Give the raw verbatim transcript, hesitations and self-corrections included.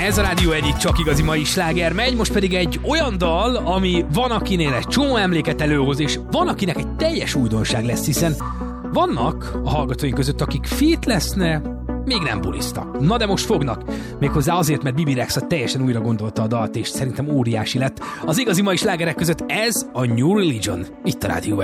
Ez a Rádió egy csak igazi mai sláger megy, most pedig egy olyan dal, ami van akinél egy csomó emléket előhoz, és van akinek egy teljes újdonság lesz, hiszen vannak a hallgatóink között, akik fit leszne, még nem buliztak. Na de most fognak. Méghozzá azért, mert Bibi Rexha teljesen újra gondolta a dalt, és szerintem óriási lett. Az igazi mai slágerek között ez a New Religion. Itt a Rádió egy.